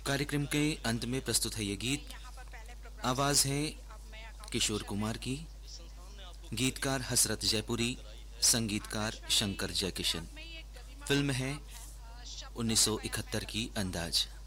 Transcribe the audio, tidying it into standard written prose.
कार्यक्रम के अंत में प्रस्तुत है ये गीत। आवाज है किशोर कुमार की, गीतकार हसरत जयपुरी, संगीतकार शंकर जयकिशन। फिल्म है 1971 की अंदाज।